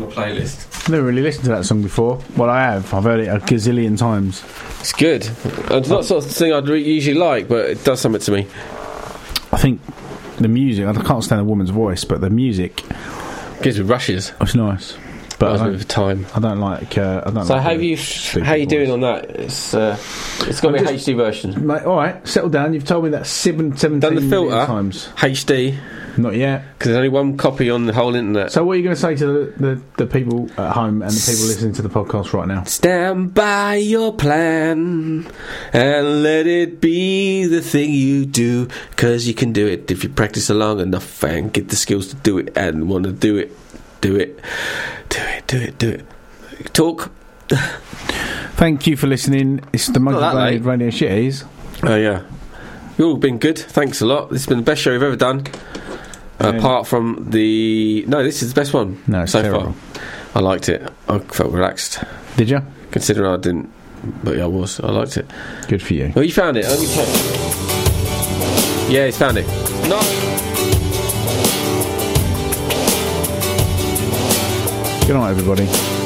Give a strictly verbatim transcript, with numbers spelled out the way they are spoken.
your playlist. I've never really listened to that song before. Well, I have. I've heard it a gazillion times. It's good. It's not the sort of thing I'd re- usually like, but it does something to me. I think the music, I can't stand a woman's voice, but the music gives me rushes. It's nice. But I don't, time. I don't like. Uh, I don't. So like how you how you doing on that? It's uh, it's got to be a H D version. Mate, all right, settle down. You've told me that seven, seventeen done the filter times. H D. Not yet. Because there's only one copy on the whole internet. So what are you going to say to the, the, the people at home and the people listening to the podcast right now? Stand by your plan and let it be the thing you do, because you can do it if you practice long enough and get the skills to do it and want to do it. Do it. Do it, do it, do it. Talk. Thank you for listening. It's the Monkey Blade Radio Shitties. Oh, yeah. You've all been good. Thanks a lot. This has been the best show we've ever done. Yeah. Apart from the... No, this is the best one. No, it's so terrible. far. I liked it. I felt relaxed. Did you? Considering I didn't. But yeah, I was. I liked it. Good for you. Well, you found it. Only yeah, he's found it. No. Good night, everybody.